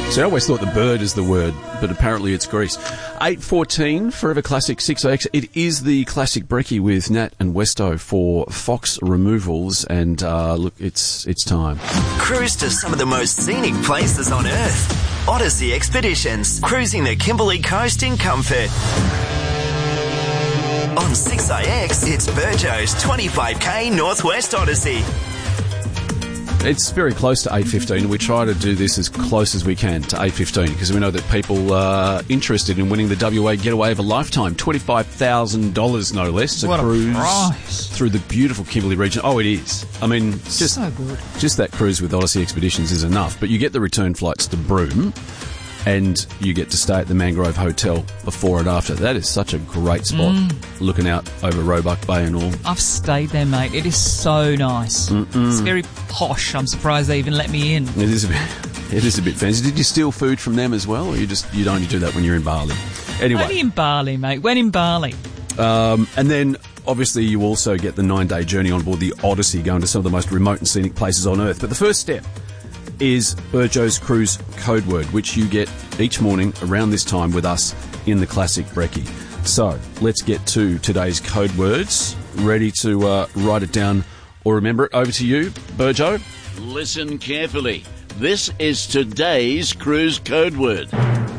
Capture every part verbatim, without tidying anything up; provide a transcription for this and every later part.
So I always thought the bird is the word, but apparently it's grease. eight fourteen, Forever Classic six A X. It is the classic brekkie with Nat and Westo for Fox Removals, and uh, look, it's it's time. Cruise to some of the most scenic places on Earth. Odyssey Expeditions, cruising the Kimberley Coast in comfort. On six A X, it's Burjo's twenty-five K Northwest Odyssey. It's very close to eight fifteen. We try to do this as close as we can to eight fifteen because we know that people are interested in winning the W A Getaway of a Lifetime. twenty-five thousand dollars no less. What a cruise prize. Through the beautiful Kimberley region. Oh, it is. I mean, just, So good. just that cruise with Odyssey Expeditions is enough. But you get the return flights to Broome and you get to stay at the Mangrove Hotel before and after. That is such a great spot, Mm. looking out over Roebuck Bay and all. I've stayed there, mate. It is so nice. Mm-mm. It's very posh. I'm surprised they even let me in. It is a bit, it is a bit fancy. Did you steal food from them as well, or you just you'd only do that when you're in Bali? Anyway, Only in Bali, mate. When in Bali. um, and then obviously you also get the nine-day journey on board the Odyssey, going to some of the most remote and scenic places on Earth. But the first step is Burjo's Cruise code word, which you get each morning around this time with us in the Classic Brekkie. So let's get to today's code words. Ready to uh, write it down or remember it? Over to you, Burjo. Listen carefully. This is today's cruise code word.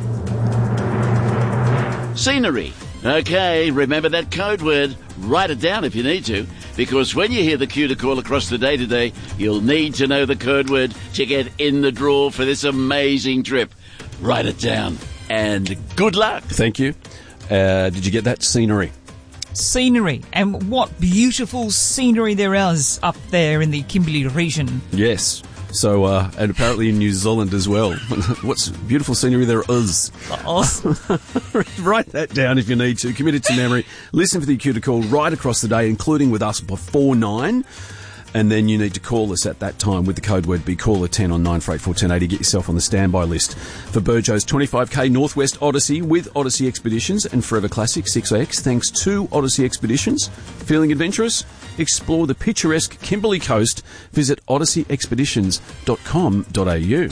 Scenery. Okay, remember that code word. Write it down if you need to, because when you hear the cue to call across the day today, you'll need to know the code word to get in the draw for this amazing trip. Write it down, and good luck. Thank you. Uh, did you get that? Scenery. Scenery. And what beautiful scenery there is up there in the Kimberley region. Yes. So, uh, and apparently in New Zealand as well. What's beautiful scenery there is. Oh. Write that down if you need to. Commit it to memory. Listen for the cue to call right across the day, including with us before nine. And then you need to call us at that time with the code word be caller ten on nine four eight four, one oh eight oh. Get yourself on the standby list for Burjo's twenty-five K Northwest Odyssey with Odyssey Expeditions and Forever Classic six A X. Thanks to Odyssey Expeditions. Feeling adventurous? Explore the picturesque Kimberley coast. Visit odyssey expeditions dot com dot a u.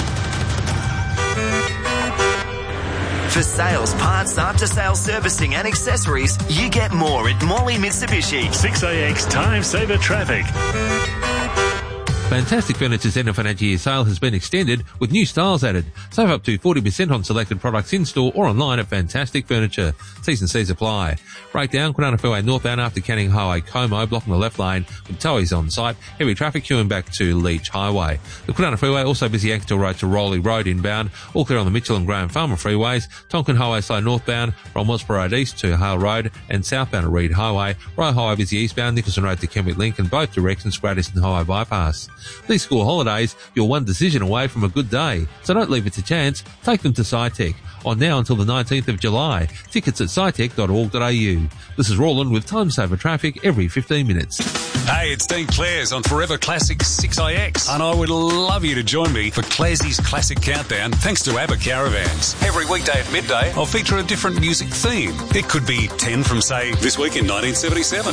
For sales, parts, after-sales servicing and accessories, you get more at Morley Mitsubishi. six A X Time Saver Traffic. Fantastic Furniture's end of financial year sale has been extended with new styles added. Save up to forty percent on selected products in-store or online at Fantastic Furniture. T's and C's apply. Breakdown, Kwinana Freeway northbound after Canning Highway, Como, blocking the left lane with towies on site. Heavy traffic queuing back to Leach Highway. The Kwinana Freeway also busy Axtell Road to Rowley Road inbound. All clear on the Mitchell and Graham Farmer freeways. Tonkin Highway slow northbound from Wellsborough Road east to Hale Road and southbound at Reed Highway. Royal Highway busy eastbound, Nicholson Road to Kenwick Link and both directions Gradiston Highway bypass. These school holidays, you're one decision away from a good day. So don't leave it to chance. Take them to SciTech. On now until the nineteenth of July. Tickets at scitech dot org dot a u. This is Roland with Time Saver Traffic every fifteen minutes. Hey, it's Dean Clares on Forever Classic six A X, and I would love you to join me for Clares's Classic Countdown thanks to ABBA Caravans. Every weekday at midday, I'll feature a different music theme. It could be ten from, say, this week in nineteen seventy-seven.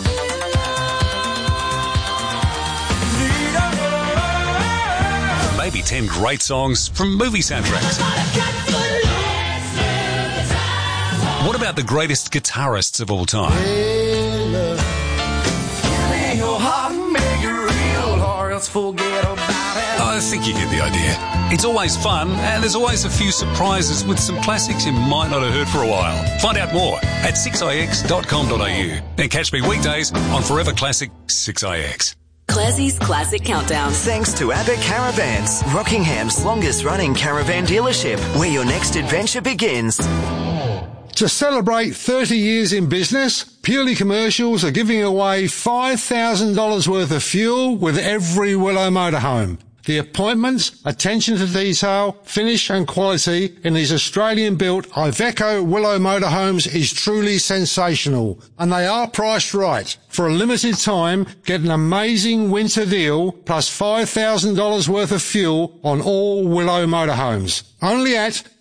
Maybe ten great songs from movie soundtracks. What about the greatest guitarists of all time? I think you get the idea. It's always fun, and there's always a few surprises with some classics you might not have heard for a while. Find out more at six a x dot com dot a u and catch me weekdays on Forever Classic six A X. Classie's Classic Countdown. Thanks to ABBA Caravans, Rockingham's longest-running caravan dealership, where your next adventure begins. To celebrate thirty years in business, Purely Commercials are giving away five thousand dollars worth of fuel with every Willow motorhome. The appointments, attention to detail, finish and quality in these Australian-built Iveco Willow motorhomes is truly sensational, and they are priced right. For a limited time, get an amazing winter deal plus five thousand dollars worth of fuel on all Willow motorhomes. Only at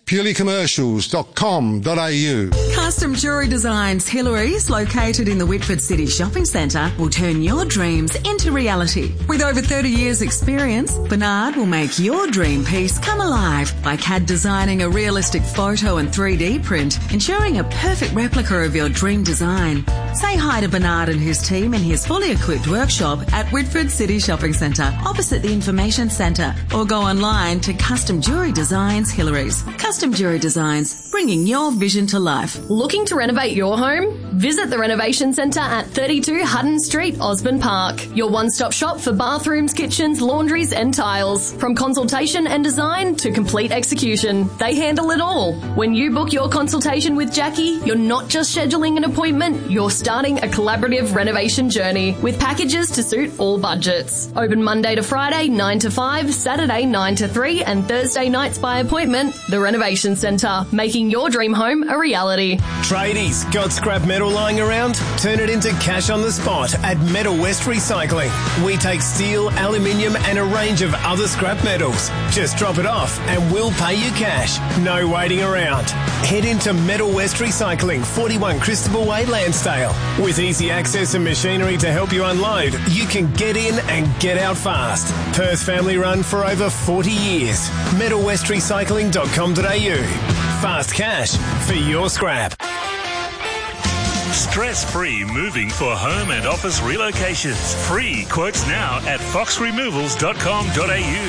purely commercials dot com dot a u. Custom Jewellery Designs Hillary's, located in the Whitford City Shopping Centre, will turn your dreams into reality. With over thirty years experience, Bernard will make your dream piece come alive by C A D designing a realistic photo and three D print, ensuring a perfect replica of your dream design. Say hi to Bernard and his team in his fully equipped workshop at Whitford City Shopping Centre, opposite the Information Centre, or go online to Custom Jewellery Designs Hillary's. Custom Jewellery Designs, bringing your vision to life. Looking to renovate your home? Visit the Renovation Centre at thirty-two Hutton Street, Osborne Park. Your one-stop shop for bathrooms, kitchens, laundries and tiles. From consultation and design to complete execution, they handle it all. When you book your consultation with Jackie, you're not just scheduling an appointment, you're starting a collaborative renovation journey with packages to suit all budgets. Open Monday to Friday, nine to five, Saturday, nine to three and Thursday nights by appointment. The Renovation Centre, making your dream home a reality. Tradies, got scrap metal lying around? Turn it into cash on the spot at Metal West Recycling. We take steel, aluminium and a range of other scrap metals. Just drop it off and we'll pay you cash. No waiting around. Head into Metal West Recycling, forty-one Christabel Way, Lansdale. With easy access and machinery to help you unload, you can get in and get out fast. Perth family run for over forty years. metal west recycling dot com dot a u. Fast cash for your scrap. Stress-free moving for home and office relocations. Free quotes now at fox removals dot com dot a u.